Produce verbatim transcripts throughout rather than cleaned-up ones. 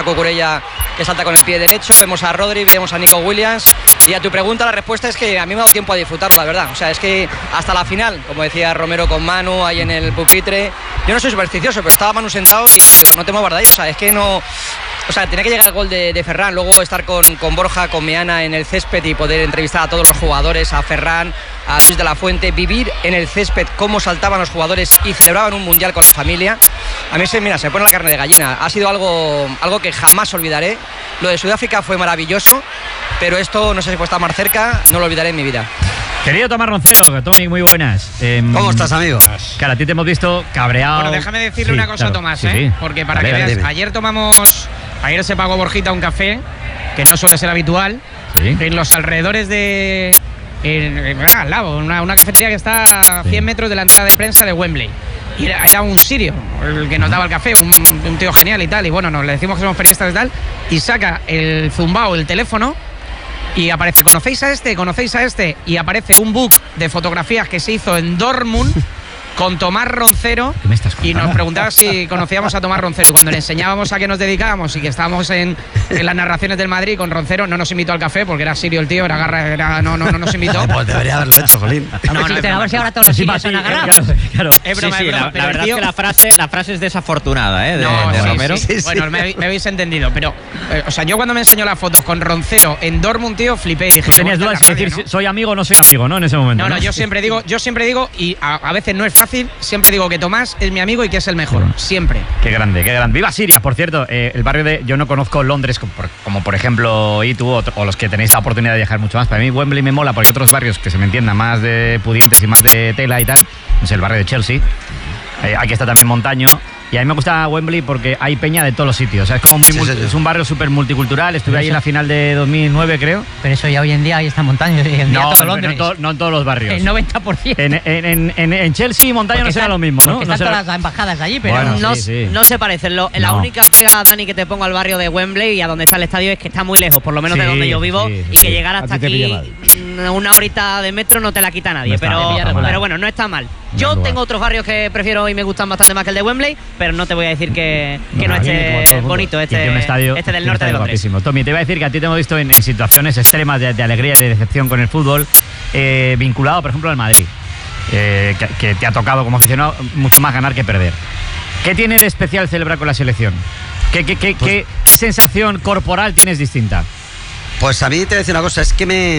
Cucurella que salta con el pie derecho, vemos a Rodri, vemos a Nico Williams. Y a tu pregunta la respuesta es que a mí me ha dado tiempo a disfrutarlo, la verdad. O sea, es que hasta la final, como decía Romero con Manu ahí en el pupitre, yo no soy supersticioso, pero estaba Manu sentado y digo, no te muevas de ahí. O sea, es que no... O sea, tenía que llegar el gol de, de Ferran, luego estar con, con Borja, con Meana en el césped y poder entrevistar a todos los jugadores, a Ferran, a Luis de la Fuente, vivir en el césped cómo saltaban los jugadores y celebraban un mundial con la familia. A mí se, mira, se pone la carne de gallina. Ha sido algo, algo que jamás olvidaré. Lo de Sudáfrica fue maravilloso, pero esto, no sé si puede estar más cerca, no lo olvidaré en mi vida. Querido Tomás Roncero, Tony, muy buenas. Eh, ¿Cómo estás, amigo? Claro, a ti te hemos visto cabreado. Bueno, déjame decirle sí, una cosa, claro, Tomás, sí, ¿eh? Sí. Porque para Dale, que veas, dime. ayer tomamos, ayer se pagó Borjita un café, que no suele ser habitual, sí. en los alrededores de... En, en, al lado, una, una cafetería que está a cien metros de la entrada de prensa de Wembley. Y era, era un sirio el que nos daba el café, un, un tío genial y tal. Y bueno, nos le decimos que somos periodistas y tal. Y saca el zumbao, el teléfono, y aparece, ¿conocéis a este? ¿Conocéis a este? Y aparece un book de fotografías que se hizo en Dortmund con Tomás Roncero. ¿Qué me estás contando? Y nos preguntaba si conocíamos a Tomás Roncero. Y cuando le enseñábamos a qué nos dedicábamos y que estábamos en, en las narraciones del Madrid con Roncero, no nos invitó al café porque era sirio el tío, era garra, era, no, no, no nos invitó. Pues debería haberlo hecho, Jolín. No, no, a es ver broma. si ahora todos los sirios son agarrados. Claro, claro. Es broma, sí, sí, es broma, la, pero la el verdad tío- es que la frase, la frase es desafortunada, ¿eh? De, No, de sí, Romero. sí, sí. Bueno, me, me habéis entendido, pero eh, o sea, yo cuando me enseñó las fotos con Roncero en Dortmund, tío, flipé y dije, Tú tenías ¿cómo dudas está de la decir radio, si soy amigo o no soy amigo, ¿no? En ese momento. no? No, no, yo siempre digo, yo siempre digo, y a, a veces no es fácil, siempre digo que Tomás es mi amigo y que es el mejor, siempre. Qué grande, qué grande. ¡Viva Siria! Por cierto, eh, el barrio de... Yo no conozco Londres como por, como por ejemplo I T U o, o los que tenéis la oportunidad de viajar mucho más. Para mí Wembley me mola porque hay otros barrios que se me entiendan más de pudientes y más de tela y tal. No sé, el barrio de Chelsea. Eh, aquí está también Montaño. Y a mí me gusta Wembley porque hay peña de todos los sitios. O sea, es como muy Sí, multi- sí, sí. es un barrio súper multicultural. Estuve ahí en la final de dos mil nueve, creo. Pero eso ya hoy en día ahí está montaña, hoy en día No, todo no, Londres. to- no en todos los barrios. El noventa por ciento. En, en, en, en, en Chelsea y Montaño no será lo mismo, ¿no? Porque No están será- todas las embajadas allí, pero Bueno, no, sí, sí. No se parecen. Lo- la No. única pega, Dani, que te pongo al barrio de Wembley y a donde está el estadio es que está muy lejos, por lo menos Sí, de donde yo vivo, sí, y sí. que llegar hasta A ti te pilla aquí mm, una horita de metro no te la quita nadie. No está pero, mal, está mal. pero bueno, no está mal. Yo lugar. tengo otros barrios que prefiero y me gustan bastante más que el de Wembley, pero no te voy a decir que, que No, no, aquí, como todo esté el mundo. bonito Y este, tiene un estadio, este del tiene un norte de estadio Londres. guapísimo. Tommy, te iba a decir que a ti te hemos visto en, en situaciones extremas de, de alegría y de decepción con el fútbol, eh, vinculado, por ejemplo, al Madrid, eh, que, que te ha tocado como aficionado mucho más ganar que perder. ¿Qué tiene de especial celebrar con la selección? ¿Qué, qué, qué, Pues- qué, qué sensación corporal tienes distinta? Pues a mí te voy a decir una cosa, es que me,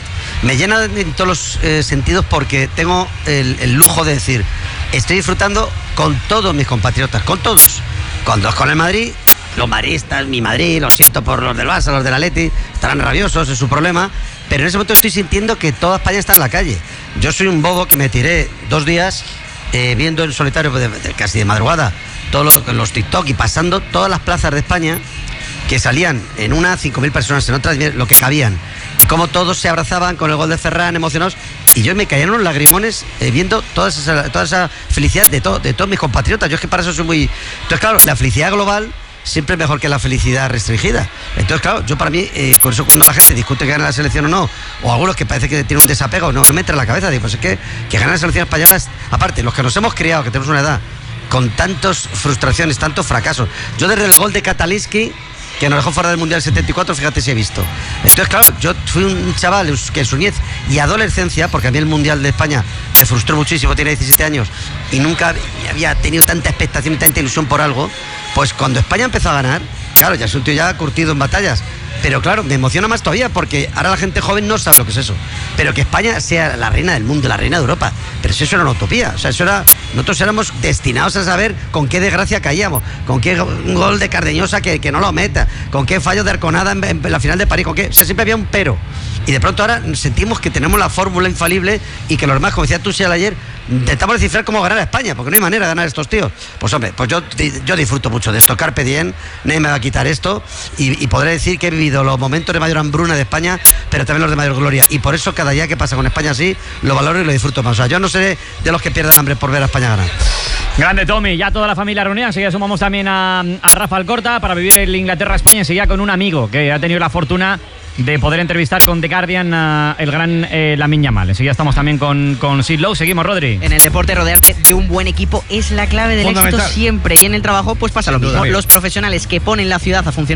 me llena en todos los eh, sentidos porque tengo el, el lujo de decir, estoy disfrutando con todos mis compatriotas, con todos. Cuando es con el Madrid, los madridistas, mi Madrid, lo siento por los del Barça, los del Atleti, estarán rabiosos, es su problema, pero en ese momento estoy sintiendo que toda España está en la calle. Yo soy un bobo que me tiré dos días eh, viendo en solitario, de- de- casi de madrugada, todos los, los TikTok y pasando todas las plazas de España, que salían en una cinco mil personas, en otras lo que cabían, y como todos se abrazaban con el gol de Ferran, emocionados, y yo me caían unos lagrimones eh, viendo toda esa, toda esa felicidad de, to, de todos mis compatriotas. Yo es que para eso soy muy... Entonces, claro, la felicidad global siempre es mejor que la felicidad restringida. Entonces, claro, yo para mí, eh, por eso cuando la gente discute que gana la selección o no, o algunos que parece que tienen un desapego, no, no me entra en la cabeza, digo, pues es que, que gana la selección española, es- aparte, los que nos hemos criado, que tenemos una edad, con tantas frustraciones, tantos fracasos. Yo desde el gol de Kataliski, que nos dejó fuera del Mundial setenta y cuatro, fíjate si he visto. Entonces, claro, yo fui un chaval que en su niñez y adolescencia, porque a mí el Mundial de España me frustró muchísimo, tiene diecisiete años, y nunca había tenido tanta expectación y tanta ilusión por algo, pues cuando España empezó a ganar, claro, ya es un tío ya curtido en batallas, pero claro, me emociona más todavía porque ahora la gente joven no sabe lo que es eso. Pero que España sea la reina del mundo, la reina de Europa. Pero si eso era una utopía. O sea, eso era. Nosotros éramos destinados a saber con qué desgracia caíamos, con qué go- un gol de Cardeñosa que, que no lo meta, con qué fallo de Arconada en, en la final de París, con qué. O sea, siempre había un pero. Y de pronto ahora sentimos que tenemos la fórmula infalible y que los demás, como decía tú, Sial, ayer, intentamos descifrar cómo ganar a España, porque no hay manera de ganar a estos tíos. Pues hombre, pues yo, yo disfruto mucho de esto, carpe diem, nadie me va a quitar esto, y, y podré decir que he vivido los momentos de mayor hambruna de España, pero también los de mayor gloria, y por eso cada día que pasa con España así, lo valoro y lo disfruto más. O sea, yo no seré de los que pierdan hambre por ver a España ganar. Grande Tommy, ya toda la familia reunida. Enseguida sumamos también a, a Rafa Alcorta para vivir el Inglaterra-España, enseguida con un amigo que ha tenido la fortuna de poder entrevistar con The Guardian a el gran eh, Lamine Yamal. Enseguida estamos también con, con Sid Lowe. Seguimos, Rodri. En el deporte, rodearte de un buen equipo es la clave del éxito Fundamental. siempre. Y en el trabajo, pues pasa lo Sin mismo. duda. Los profesionales que ponen la ciudad a funcionar